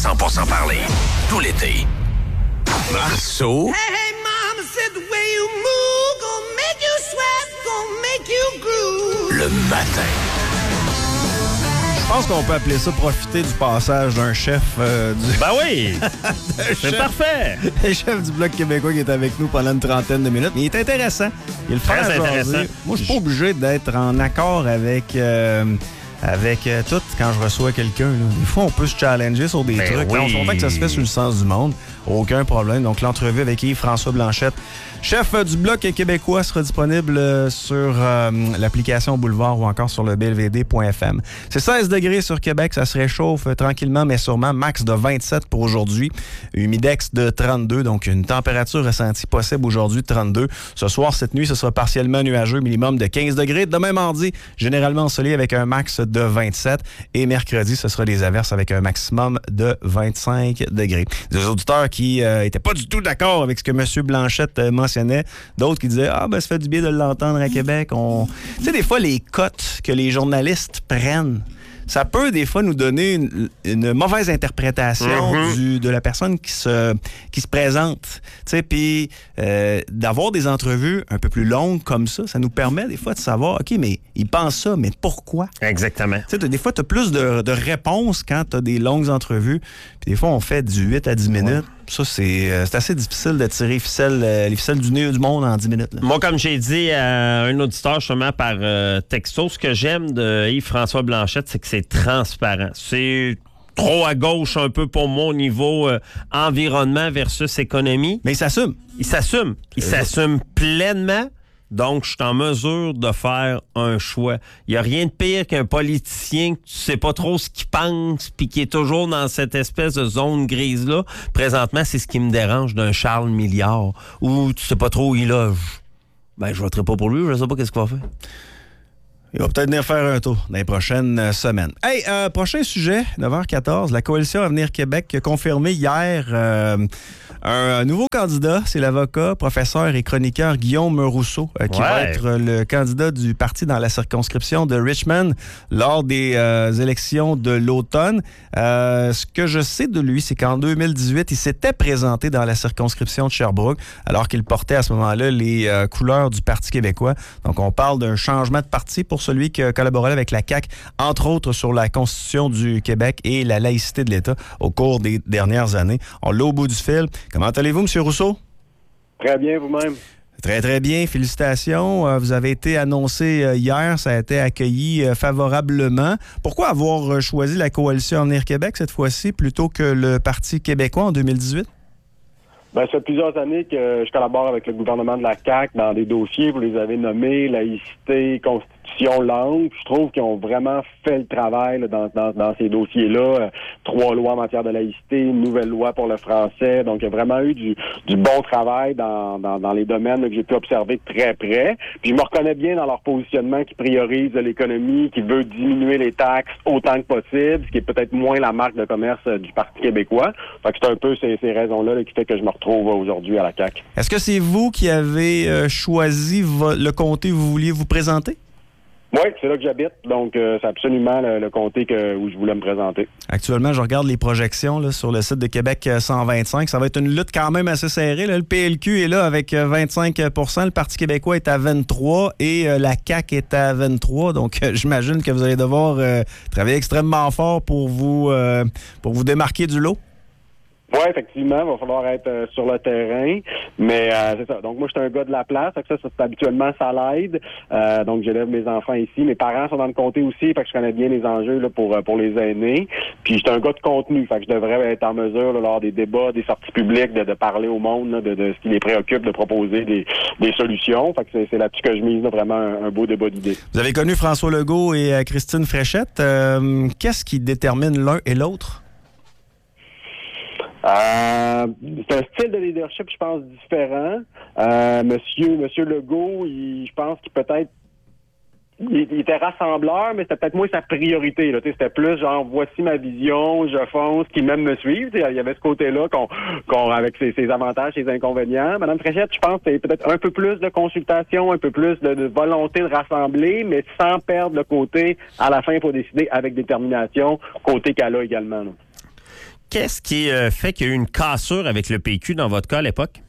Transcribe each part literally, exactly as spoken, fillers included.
cent pour cent parler. Tout l'été. Marceau. Hey, hey, mama said the way you move, gonna make you sweat, gonna make you groove. Le matin. Je pense qu'on peut appeler ça profiter du passage d'un chef euh, du... Ben oui! C'est parfait! Le chef du Bloc québécois qui est avec nous pendant une trentaine de minutes. Mais il est intéressant. Il est le Très frère à intéressant. jaser. Moi, je suis pas obligé d'être en accord avec... Euh, avec euh, tout quand je reçois quelqu'un. Là. Des fois, on peut se challenger sur des Ben trucs. oui. On s'entend que ça se fait sur le sens du monde. Aucun problème. Donc, l'entrevue avec Yves-François Blanchette, chef euh, du Bloc québécois, sera disponible euh, sur euh, l'application Boulevard ou encore sur le b l v d point f m. C'est seize degrés sur Québec. Ça se réchauffe euh, tranquillement, mais sûrement. Max de vingt-sept pour aujourd'hui. Humidex de trente-deux. Donc, une température ressentie possible aujourd'hui de trente-deux. Ce soir, cette nuit, ce sera partiellement nuageux. Minimum de quinze degrés. Demain, mardi, généralement ensoleillé avec un max de vingt-sept. Et mercredi, ce sera des averses avec un maximum de vingt-cinq degrés. Des auditeurs qui n'étaient euh, pas du tout d'accord avec ce que M. Blanchette euh, mentionnait. D'autres qui disaient « Ah, ben ça fait du bien de l'entendre à Québec. » On... Tu sais, des fois, les cotes que les journalistes prennent, ça peut des fois nous donner une, une mauvaise interprétation mm-hmm. du, de la personne qui se, qui se présente. Tu sais, puis euh, d'avoir des entrevues un peu plus longues comme ça, ça nous permet des fois de savoir, OK, mais il pense ça, mais pourquoi? Exactement. Tu sais, des fois, tu as plus de, de réponses quand tu as des longues entrevues. Puis des fois, on fait du huit à dix minutes. Ouais. Ça, c'est, euh, c'est assez difficile de tirer ficelle, euh, les ficelles du nez du monde en dix minutes. Là. Moi, comme j'ai dit à un auditeur justement par euh, texto, ce que j'aime de Yves-François Blanchette, c'est que c'est transparent. C'est trop à gauche un peu pour moi au niveau euh, environnement versus économie. Mais il s'assume. Il s'assume. Il c'est s'assume ça. Pleinement. Donc, je suis en mesure de faire un choix. Il n'y a rien de pire qu'un politicien que tu sais pas trop ce qu'il pense puis qui est toujours dans cette espèce de zone grise-là. Présentement, c'est ce qui me dérange d'un Charles Milliard où tu sais pas trop où il loge. Ben, je voterai pas pour lui, je sais pas qu'est-ce qu'il va faire. Il va peut-être venir faire un tour dans les prochaines euh, semaines. Hey, euh, prochain sujet, neuf heures quatorze, la Coalition Avenir Québec a confirmé hier euh, un nouveau candidat. C'est l'avocat, professeur et chroniqueur Guillaume Rousseau euh, qui ouais. va être le candidat du parti dans la circonscription de Richmond lors des euh, élections de l'automne. Euh, ce que je sais de lui, c'est qu'en deux mille dix-huit, il s'était présenté dans la circonscription de Sherbrooke alors qu'il portait à ce moment-là les euh, couleurs du Parti québécois. Donc, on parle d'un changement de parti pour celui qui a collaboré avec la C A Q, entre autres sur la Constitution du Québec et la laïcité de l'État au cours des dernières années. On l'a au bout du fil. Comment allez-vous, M. Rousseau? Très bien, vous-même. Très, très bien. Félicitations. Vous avez été annoncé hier. Ça a été accueilli favorablement. Pourquoi avoir choisi la Coalition Avenir Québec cette fois-ci plutôt que le Parti québécois en deux mille dix-huit? Ben, ça fait plusieurs années que je collabore avec le gouvernement de la C A Q dans des dossiers, vous les avez nommés, laïcité, constitution, langue. Je trouve qu'ils ont vraiment fait le travail là, dans, dans, dans ces dossiers-là. Euh, trois lois en matière de laïcité, une nouvelle loi pour le français. Donc, il y a vraiment eu du, du bon travail dans, dans, dans les domaines là, que j'ai pu observer de très près. Puis, je me reconnais bien dans leur positionnement qui priorise l'économie, qui veut diminuer les taxes autant que possible, ce qui est peut-être moins la marque de commerce euh, du Parti québécois. Fait que c'est un peu ces, ces raisons-là là, qui fait que je me retrouve aujourd'hui à la C A Q. Est-ce que c'est vous qui avez euh, choisi vo- le comté où vous vouliez vous présenter? Oui, c'est là que j'habite, donc euh, c'est absolument le, le comté que, où je voulais me présenter. Actuellement, je regarde les projections là, sur le site de Québec cent vingt-cinq. Ça va être une lutte quand même assez serrée. Là. Le P L Q est là avec vingt-cinq pour cent, le Parti québécois est à vingt-trois pour cent et euh, la C A Q est à vingt-trois pour cent. Donc, euh, j'imagine que vous allez devoir euh, travailler extrêmement fort pour vous, euh, pour vous démarquer du lot. Oui, effectivement, il va falloir être euh, sur le terrain, mais euh, c'est ça. Donc moi, je suis un gars de la place, fait que ça, ça c'est habituellement ça l'aide. Euh, donc j'élève mes enfants ici. Mes parents sont dans le comté aussi, fait que je connais bien les enjeux là, pour pour les aînés. Puis je suis un gars de contenu, fait que je devrais être en mesure là, lors des débats, des sorties publiques, de, de parler au monde là, de, de ce qui les préoccupe, de proposer des, des solutions. Fait que c'est, c'est là-dessus que je mise là, vraiment un, un beau débat d'idées. Vous avez connu François Legault et euh, Christine Fréchette. Euh, qu'est-ce qui détermine l'un et l'autre? Euh, c'est un style de leadership, je pense, différent. Euh, monsieur, monsieur Legault, il, je pense qu'il peut-être il, il était rassembleur, mais c'était peut-être moins sa priorité. Là. C'était plus genre voici ma vision, je fonce, qui même me suivent. Il y avait ce côté-là qu'on, qu'on avec ses, ses avantages, ses inconvénients. Madame Fréchette, je pense que c'est peut-être un peu plus de consultation, un peu plus de, de volonté de rassembler, mais sans perdre le côté à la fin pour décider avec détermination, côté qu'elle a également. Là. Qu'est-ce qui euh, fait qu'il y a eu une cassure avec le P Q dans votre cas à l'époque?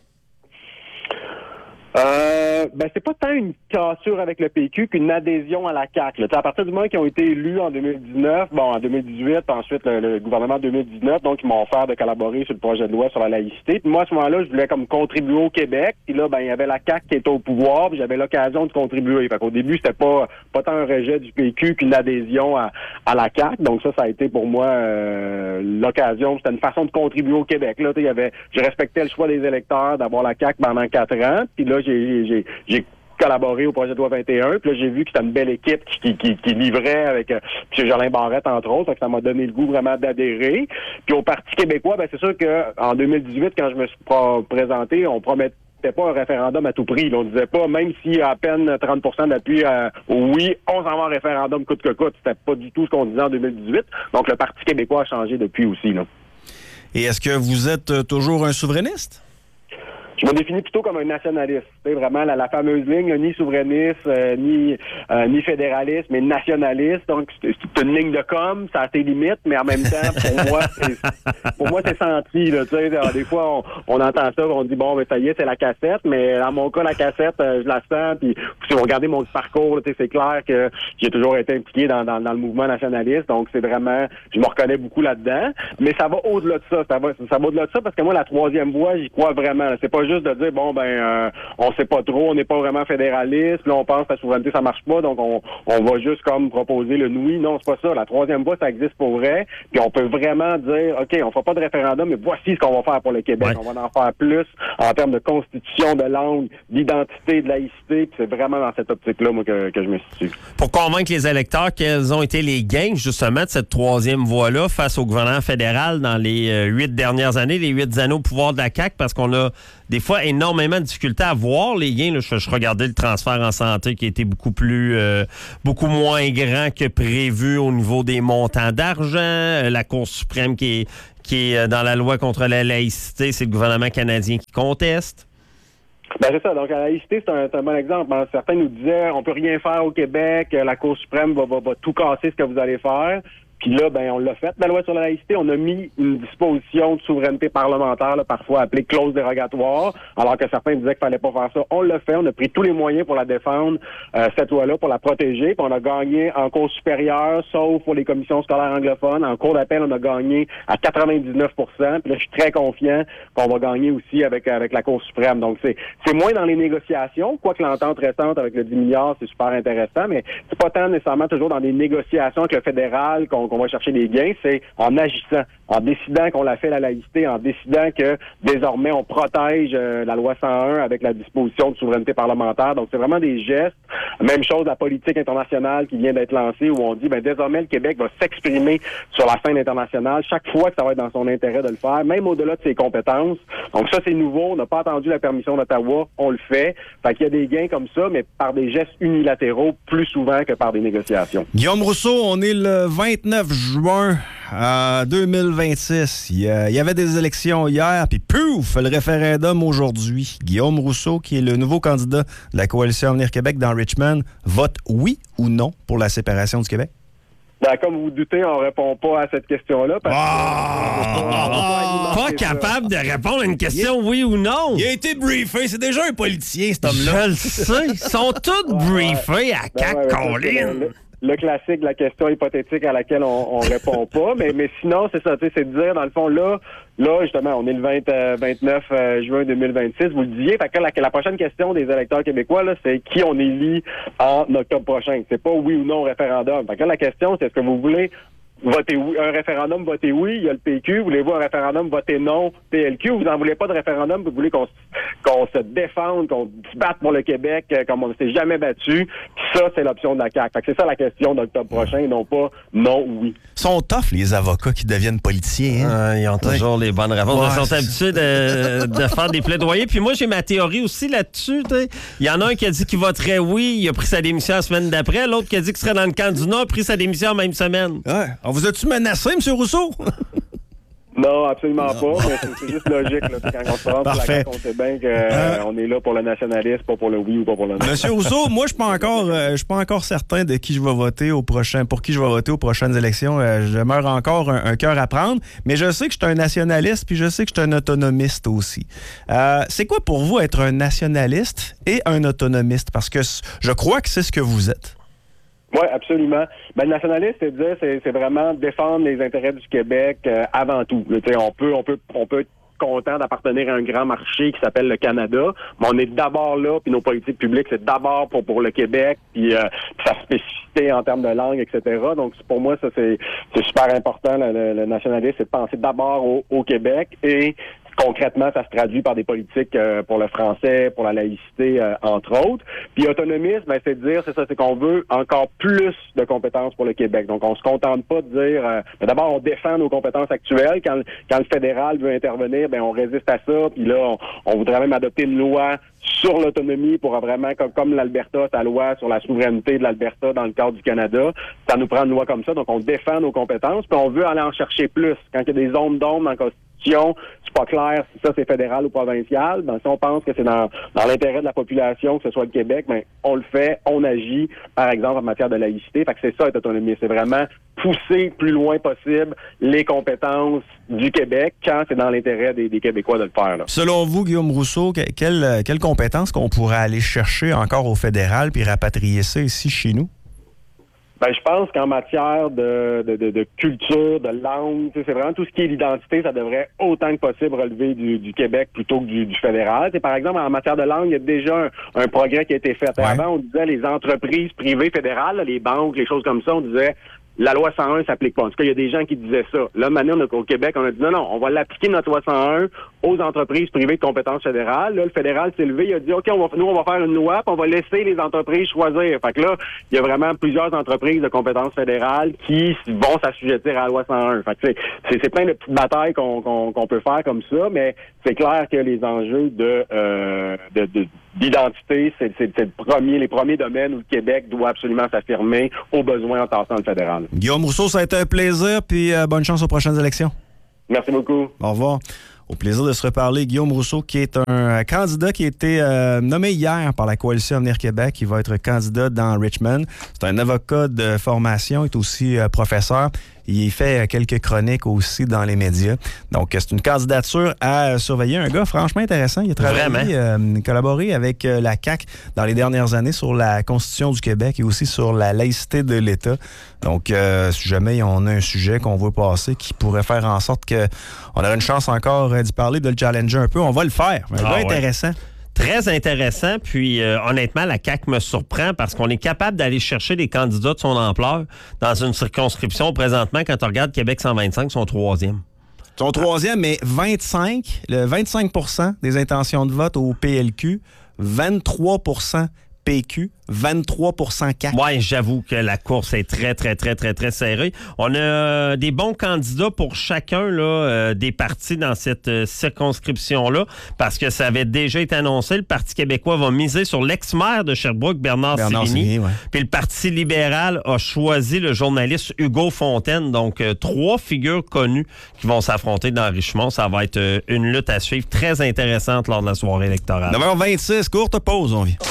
Euh, ben c'est pas tant une cassure avec le P Q qu'une adhésion à la C A Q. Là. À partir du moment qu'ils ont été élus en deux mille dix-neuf, bon en deux mille dix-huit, puis ensuite le, le gouvernement deux mille dix-neuf, donc ils m'ont offert de collaborer sur le projet de loi sur la laïcité. Puis moi à ce moment-là, je voulais comme contribuer au Québec. Puis là, ben il y avait la C A Q qui était au pouvoir, puis j'avais l'occasion de contribuer. Fait qu'au début, c'était pas pas tant un rejet du P Q qu'une adhésion à, à la C A Q. Donc ça, ça a été pour moi euh, l'occasion. C'était une façon de contribuer au Québec. Là, il y avait, je respectais le choix des électeurs d'avoir la C A Q pendant quatre ans. Puis là, j'ai, j'ai, j'ai collaboré au projet de loi vingt et un. Puis là, j'ai vu que c'était une belle équipe qui, qui, qui livrait avec euh, M. Jolin Barrette, entre autres. Donc, ça m'a donné le goût vraiment d'adhérer. Puis au Parti québécois, ben c'est sûr qu'en deux mille dix-huit, quand je me suis pro- présenté, on promettait C'était pas un référendum à tout prix. Là. On disait pas, même s'il y a à peine trente pour cent d'appui euh, au oui, on s'en va en référendum coûte que coûte. C'était pas du tout ce qu'on disait en deux mille dix-huit. Donc, le Parti québécois a changé depuis aussi. Là. Et est-ce que vous êtes euh, toujours un souverainiste? Je me définis plutôt comme un nationaliste. C'est vraiment la, la fameuse ligne, là, ni souverainiste, euh, ni euh, ni fédéraliste, mais nationaliste. Donc, c'est, c'est une ligne de com, ça a ses limites, mais en même temps, pour moi, c'est, pour moi, c'est senti. Là, tu sais, des fois, on, on entend ça, on dit, bon, ben ça y est, c'est la cassette, mais dans mon cas, la cassette, euh, je la sens, puis si vous regardez mon parcours, là, c'est clair que j'ai toujours été impliqué dans, dans, dans le mouvement nationaliste, donc c'est vraiment, je me reconnais beaucoup là-dedans, mais ça va au-delà de ça, ça va, ça va au-delà de ça, parce que moi, la troisième voie, j'y crois vraiment. Là. C'est pas juste de dire, bon, ben, euh, on sait pas trop, on n'est pas vraiment fédéraliste, là, on pense que la souveraineté, ça marche pas, donc on, on va juste comme proposer le oui. Non, c'est pas ça. La troisième voie, ça existe pour vrai, puis on peut vraiment dire, OK, on fera pas de référendum, mais voici ce qu'on va faire pour le Québec. Ouais. On va en faire plus en termes de constitution, de langue, d'identité, de laïcité, puis c'est vraiment dans cette optique-là, moi, que, que je me situe. Pour convaincre les électeurs, quels ont été les gains, justement, de cette troisième voie-là face au gouvernement fédéral dans les huit dernières années, les huit années au pouvoir de la C A Q, parce qu'on a des fois énormément de difficultés à voir les gains. Là, je, je regardais le transfert en santé qui a été beaucoup plus, euh, beaucoup moins grand que prévu au niveau des montants d'argent. Euh, la Cour suprême qui est, qui est dans la loi contre la laïcité, c'est le gouvernement canadien qui conteste. Ben c'est ça. Donc, la laïcité, c'est un, c'est un bon exemple. Ben, certains nous disaient, on peut rien faire au Québec, la Cour suprême va, va, va tout casser ce que vous allez faire. Puis là, ben, on l'a fait, la loi sur la laïcité. On a mis une disposition de souveraineté parlementaire, là, parfois appelée clause dérogatoire, alors que certains disaient qu'il fallait pas faire ça. On l'a fait. On a pris tous les moyens pour la défendre, euh, cette loi-là, pour la protéger. Puis on a gagné en cour supérieure, sauf pour les commissions scolaires anglophones. En cour d'appel, on a gagné à quatre-vingt-dix-neuf pour cent. Puis là, je suis très confiant qu'on va gagner aussi avec, avec la Cour suprême. Donc, c'est, c'est moins dans les négociations, quoique l'entente récente avec le dix milliards, c'est super intéressant, mais c'est pas tant nécessairement toujours dans des négociations avec le fédéral qu'on on va chercher des gains, c'est en agissant, en décidant qu'on la fait la laïcité, en décidant que désormais on protège euh, la loi cent un avec la disposition de souveraineté parlementaire. Donc c'est vraiment des gestes. Même chose la politique internationale qui vient d'être lancée où on dit ben désormais le Québec va s'exprimer sur la scène internationale chaque fois que ça va être dans son intérêt de le faire, même au-delà de ses compétences. Donc ça c'est nouveau, on n'a pas attendu la permission d'Ottawa, on le fait. Fait qu'il y a des gains comme ça, mais par des gestes unilatéraux plus souvent que par des négociations. Guillaume Rousseau, on est le vingt-neuf juin euh, deux mille vingt-six. Il y, a, il y avait des élections hier, puis pouf, le référendum aujourd'hui. Guillaume Rousseau, qui est le nouveau candidat de la Coalition Avenir Québec dans Richmond, vote oui ou non pour la séparation du Québec? Ben, comme vous vous doutez, on répond pas à cette question-là. Parce oh! que, oh! Pas capable de répondre à une question oui ou non. Il a été briefé. C'est déjà un politicien, cet homme-là. Je le sais. Ils sont tous briefés à ben, quatre Colin. Le, le classique de la question hypothétique à laquelle on, on répond pas. Mais, mais sinon, c'est ça, tu sais, c'est de dire, dans le fond, là, là, justement, on est le vingt, euh, vingt-neuf juin deux mille vingt-six, vous le disiez. Fait que la, la prochaine question des électeurs québécois, là, c'est qui on élit en octobre prochain. C'est pas oui ou non au référendum. Fait que la question, c'est est-ce que vous voulez voter oui, un référendum, voter oui, il y a le P Q. Voulez-vous un référendum, voter non, P L Q? Vous n'en voulez pas de référendum, vous voulez qu'on, qu'on se défende, qu'on se batte pour le Québec comme on ne s'est jamais battu. Puis ça, c'est l'option de la C A Q. Fait que c'est ça la question d'octobre prochain, et non pas non ou oui. Ils sont tough, les avocats qui deviennent politiciens. Hein? Euh, ils ont toujours ouais. les bonnes réponses. Ouais, ils sont habitués de, de faire des plaidoyers. Puis moi, j'ai ma théorie aussi là-dessus. T'sais. Il y en a un qui a dit qu'il voterait oui, il a pris sa démission la semaine d'après. L'autre qui a dit qu'il serait dans le camp du Nord, a pris sa démission la même semaine. Ouais. On vous a-tu menacé, M. Rousseau? Non, Non, absolument non. pas, mais c'est, c'est juste logique. Là. Quand on se rend sur la carte, on sait bien qu'on euh, est là pour le nationalisme, pas pour le oui ou pas pour le non. Monsieur Rousseau, moi, je suis pas encore, euh, je suis pas encore certain de qui je vais voter au prochain, pour qui je vais voter aux prochaines élections. Euh, je demeure encore un, un cœur à prendre, mais je sais que je suis un nationaliste, puis je sais que je suis un autonomiste aussi. Euh, c'est quoi pour vous être un nationaliste et un autonomiste? Parce que je crois que c'est ce que vous êtes. Oui, absolument. Ben, le nationaliste, c'est dire, c'est, c'est vraiment défendre les intérêts du Québec euh, avant tout. Là, on peut, on peut, on peut être content d'appartenir à un grand marché qui s'appelle le Canada, mais on est d'abord là, puis nos politiques publiques, c'est d'abord pour, pour le Québec, puis euh, sa spécificité en termes de langue, et cetera. Donc, pour moi, ça, c'est, c'est super important. Le, le, le nationaliste, c'est de penser d'abord au, au Québec et concrètement, ça se traduit par des politiques euh, pour le français, pour la laïcité, euh, entre autres. Puis autonomisme, ben, c'est de dire, c'est ça, c'est qu'on veut encore plus de compétences pour le Québec. Donc, on se contente pas de dire, euh, ben, d'abord, on défend nos compétences actuelles. Quand, quand le fédéral veut intervenir, ben, on résiste à ça. Puis là, on, on voudrait même adopter une loi sur l'autonomie pour vraiment, comme, comme l'Alberta, sa loi sur la souveraineté de l'Alberta dans le cadre du Canada. Ça nous prend une loi comme ça. Donc, on défend nos compétences, puis on veut aller en chercher plus. Quand il y a des zones d'ombre dans la Constitution, c'est pas clair si ça c'est fédéral ou provincial. Ben, si on pense que c'est dans, dans l'intérêt de la population, que ce soit le Québec, ben, on le fait, on agit, par exemple, en matière de laïcité. Fait que c'est ça, être autonomie. C'est vraiment pousser plus loin possible les compétences du Québec quand c'est dans l'intérêt des, des Québécois de le faire. Là. Selon vous, Guillaume Rousseau, que, quelles quelle compétences qu'on pourrait aller chercher encore au fédéral puis rapatrier ça ici chez nous? Ben, je pense qu'en matière de, de, de, de culture, de langue, c'est vraiment tout ce qui est l'identité, ça devrait autant que possible relever du, du Québec plutôt que du, du fédéral. T'sais, par exemple, en matière de langue, il y a déjà un, un progrès qui a été fait. Ouais. Avant, on disait les entreprises privées fédérales, les banques, les choses comme ça, on disait la loi cent un s'applique pas. En tout cas, il y a des gens qui disaient ça. Là, maintenant, au Québec, on a dit non, non, on va l'appliquer notre loi cent un aux entreprises privées de compétences fédérales. Là, le fédéral s'est levé, il a dit, OK, on va, nous, on va faire une loi, puis on va laisser les entreprises choisir. Fait que là, il y a vraiment plusieurs entreprises de compétences fédérales qui vont s'assujettir à la loi cent un. Fait que c'est, c'est, c'est plein de petites batailles qu'on, qu'on, qu'on peut faire comme ça, mais c'est clair que les enjeux de, euh, de, de d'identité, c'est, c'est, c'est le premier, les premiers domaines où le Québec doit absolument s'affirmer aux besoins en tassant le fédéral. Guillaume Rousseau, ça a été un plaisir, puis euh, bonne chance aux prochaines élections. Merci beaucoup. Au revoir. Au plaisir de se reparler. Guillaume Rousseau, qui est un candidat qui a été euh, nommé hier par la Coalition Avenir Québec, qui va être candidat dans Richmond. C'est un avocat de formation, il est aussi euh, professeur. Il fait quelques chroniques aussi dans les médias. Donc, c'est une candidature à surveiller. Un gars franchement intéressant. Il a travaillé, euh, collaboré avec euh, la C A Q dans les dernières années sur la Constitution du Québec et aussi sur la laïcité de l'État. Donc, euh, si jamais on a un sujet qu'on veut passer qui pourrait faire en sorte qu'on aurait une chance encore d'y parler, de le challenger un peu, on va le faire. Un ah, gars ouais. intéressant. Très intéressant, puis euh, honnêtement, la C A Q me surprend parce qu'on est capable d'aller chercher des candidats de son ampleur dans une circonscription présentement, quand on regarde Québec cent vingt-cinq, son troisième. Son troisième, mais vingt-cinq, le vingt-cinq pour cent des intentions de vote au P L Q, vingt-trois pour cent P Q, vingt-trois pour cent C A Q. Oui, j'avoue que la course est très, très, très, très, très serrée. On a euh, des bons candidats pour chacun là, euh, des partis dans cette euh, circonscription-là, parce que ça avait déjà été annoncé. Le Parti québécois va miser sur l'ex-maire de Sherbrooke, Bernard, Bernard Sévigny. Ouais. Puis le Parti libéral a choisi le journaliste Hugo Fontaine. Donc, euh, trois figures connues qui vont s'affronter dans Richmond. Ça va être euh, une lutte à suivre très intéressante lors de la soirée électorale. neuf heures vingt-six, courte pause, on vient.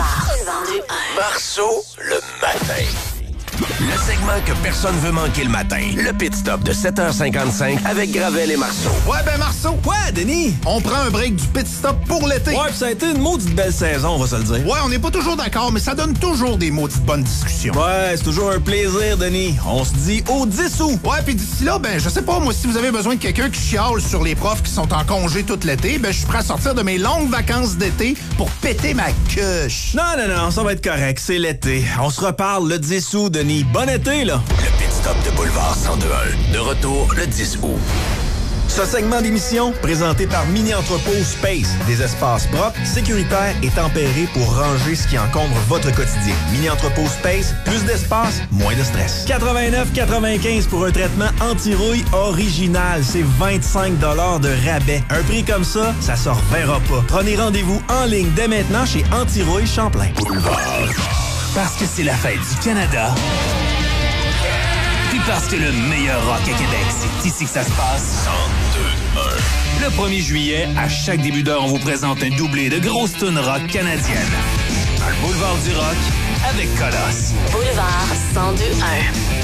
Marceau, le matin. Le segment que personne veut manquer le matin. Le Pit Stop de sept heures cinquante-cinq avec Gravel et Marceau. Ouais, ben Marceau. Ouais, Denis. On prend un break du Pit Stop pour l'été. Ouais, pis ça a été une maudite belle saison, on va se le dire. Ouais, on n'est pas toujours d'accord, mais ça donne toujours des maudites bonnes discussions. Ouais, c'est toujours un plaisir, Denis. On se dit au dix août. Ouais, puis d'ici là, ben, je sais pas, moi, si vous avez besoin de quelqu'un qui chiale sur les profs qui sont en congé tout l'été, ben, je suis prêt à sortir de mes longues vacances d'été pour péter ma queuche. Non, non, non, ça va être correct, c'est l'été. On se reparle le dix août, Denis. Bon été, là. Le Pit Stop de Boulevard cent deux un. De retour le dix août. Ce segment d'émission, présenté par Mini Entrepôt Space, des espaces propres, sécuritaires et tempérés pour ranger ce qui encombre votre quotidien. Mini Entrepôt Space, plus d'espace, moins de stress. quatre-vingt-neuf quatre-vingt-quinze pour un traitement anti-rouille original. C'est vingt-cinq dollars de rabais. Un prix comme ça, ça se reverra pas. Prenez rendez-vous en ligne dès maintenant chez Anti-Rouille Champlain. Boulevard. Parce que c'est la fête du Canada. Puis parce que le meilleur rock à Québec, c'est ici que ça se passe. cent deux un. Le premier juillet, à chaque début d'heure, on vous présente un doublé de grosses tunes rock canadiennes. Dans le boulevard du rock, avec Colosse. Boulevard cent deux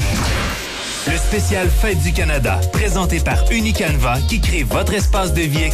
un. Le spécial Fête du Canada, présenté par Unicanva, qui crée votre espace de vie